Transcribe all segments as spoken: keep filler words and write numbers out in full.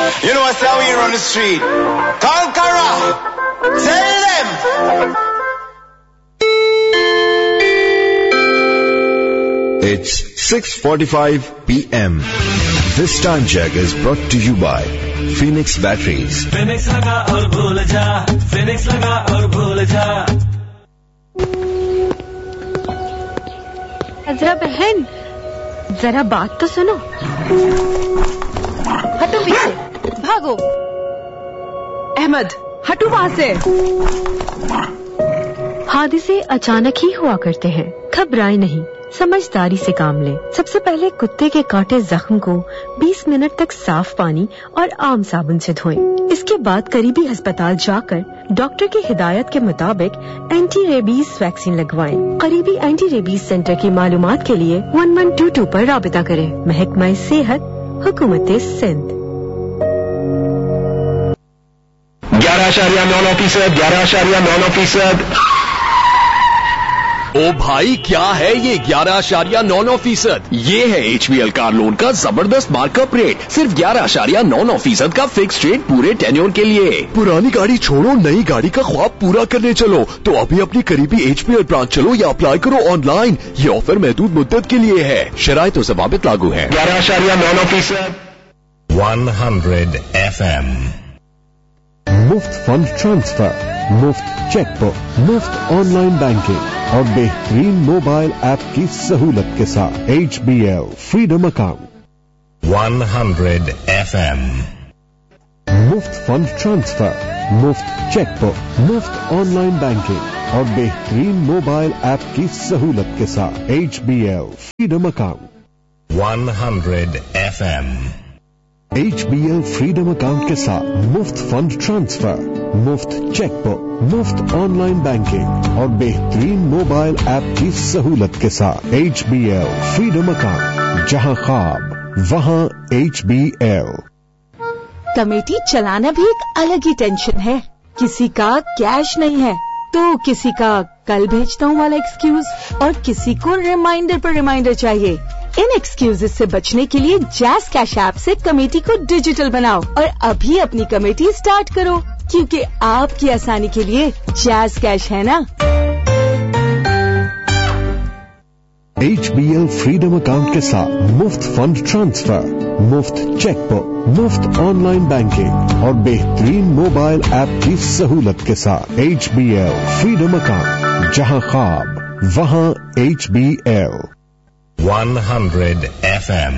You know what's how we run the street. Conqueror, tell them. It's six forty-five p.m. This time check is brought to you by Phoenix Batteries. Phoenix laga aur bhul ja, Phoenix laga aur bhul ja. अजरा बहन, जरा बात तो सुनो. हटो पीछे, भागो. अहमद, हटो वहां से. हादसे अचानक ही हुआ करते हैं. घबराए नहीं, समझदारी से काम लें. सबसे पहले कुत्ते के काटे जख्म को बीस मिनट तक साफ पानी और आम साबुन से धोएं. इसके बाद करीबी अस्पताल जाकर डॉक्टर की हिदायत के मुताबिक एंटी रेबीज वैक्सीन लगवाएं. करीबी एंटी रेबीज सेंटर की मालूमात के लिए वन वन टू टू पर राबिता करें. महकमा सेहत, हुकूमत सिंध. ग्यारह आशारिया नौ नौ फीसद ग्यारह आशारिया नौ नौ फीसद ओ भाई, क्या है ये ग्यारह आशारिया नौ नौ फीसद? ये है H B L car loan का जबरदस्त मार्कअप रेट. सिर्फ ग्यारह आशारिया नौ नौ फीसद का फिक्स रेट पूरे टेन्योर के लिए. पुरानी गाड़ी छोड़ो, नई गाड़ी का ख्वाब पूरा करने चलो तो अभी अपनी करीबी एच बी एल ब्रांच चलो या अप्लाई करो ऑनलाइन. ये ऑफर महदूद मुद्दत के लिए है. शराइत और ज़वाबित लागू है. ग्यारह आशारिया नौ नौ फीसद वन हंड्रेड एफ एम. मुफ्त फंड ट्रांसफर, मुफ्त चेकबुक, मुफ्त ऑनलाइन बैंकिंग और बेहतरीन मोबाइल ऐप की सहूलत के साथ H B L freedom account. One hundred F M. मुफ्त फंड ट्रांसफर, मुफ्त चेकबुक, मुफ्त ऑनलाइन बैंकिंग और बेहतरीन मोबाइल ऐप की सहूलत के साथ H B L freedom account. One hundred F M. H B L freedom account के साथ मुफ्त फंड ट्रांसफर, मुफ्त चेकबुक, मुफ्त ऑनलाइन बैंकिंग और बेहतरीन मोबाइल ऐप की सहूलत के साथ H B L freedom account. जहां ख्वाब वहां एच बी एल. कमेटी चलाना भी एक अलग ही टेंशन है. किसी का कैश नहीं है तो किसी का कल भेजता हूँ वाला एक्सक्यूज और किसी को रिमाइंडर पर रिमाइंडर चाहिए. इन एक्सक्यूजेस से बचने के लिए जैज़ कैश ऐप से कमेटी को डिजिटल बनाओ और अभी अपनी कमेटी स्टार्ट करो, क्योंकि आपकी आसानी के लिए जैज़ कैश है ना. H B L freedom account के साथ मुफ्त फंड ट्रांसफर, मुफ्त चेकबुक, मुफ्त ऑनलाइन बैंकिंग और बेहतरीन मोबाइल ऐप की सहूलत के साथ H B L freedom account. जहां ख्वाब वहां H B L. One hundred F M.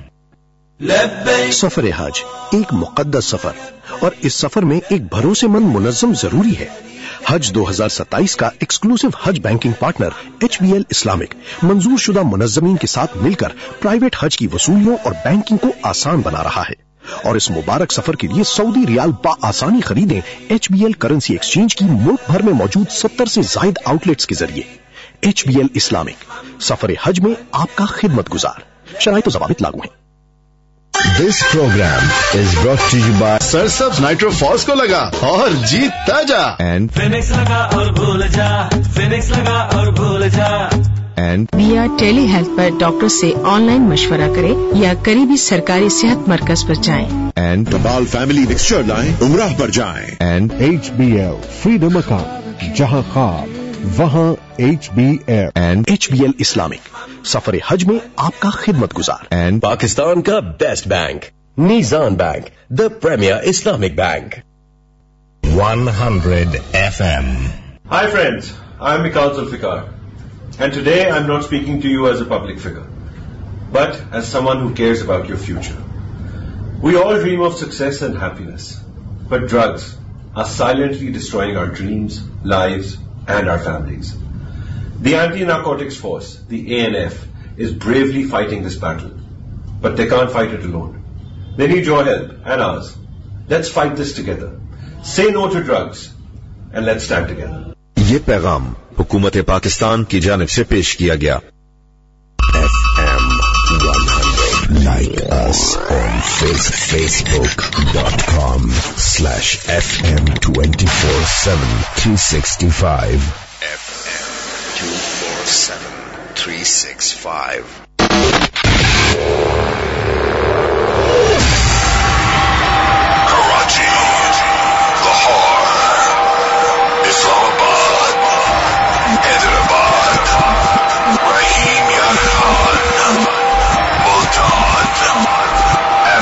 सफर हज एक मुकद्दस सफर और इस सफर में एक भरोसेमंद मुनज़्ज़म जरूरी है. हज दो हज़ार सत्ताईस का एक्सक्लूसिव हज banking partner H B L Islamic मंजूर शुदा मुनज़्ज़मीन के साथ मिलकर प्राइवेट हज की वसूलियों और बैंकिंग को आसान बना रहा है. और इस मुबारक सफर के लिए सऊदी रियाल बा आसानी खरीदें H B L currency exchange की मुल्क भर में मौजूद सत्तर से जायद आउटलेट्स के जरिए. एच बी एल इस्लामिक, सफर हज में आपका खिदमत गुजार. शराइत और ज़वाबित लागू हैं. This program is brought to you by सरसब्स nitro false को लगा और जीतता जा. and Phoenix laga aur bhul ja, Phoenix laga aur bhul ja. and विया टेली हेल्थ पर डॉक्टर से ऑनलाइन मशवरा करें या करीबी सरकारी सेहत मरकज पर जाएं. and कबाल फैमिली मिक्सचर लाएं, उमराह पर जाएं. and H B L freedom account. जहां ख्वाब वहां H B L. and H B L Islamic, सफर हज में आपका खिदमत गुजार. and पाकिस्तान का best bank नीजान bank, the premiere Islamic bank. One hundred F M. Hi friends, I'm Mikhail Zulfikar and today I'm not speaking to you as a public figure but as someone who cares about your future. We all dream of success and happiness, but drugs are silently destroying our dreams, lives and our families. The Anti-Narcotics Force, the A N F, is bravely fighting this battle, but they can't fight it alone. They need your help and ours. Let's fight this together. Say no to drugs and let's stand together. ये पैगाम हुकूमत पाकिस्तान की जानिब से पेश किया गया. F M one hundred. Like us on facebook dot com slash F M twenty-four seven three sixty-five. F M two four seven three six five.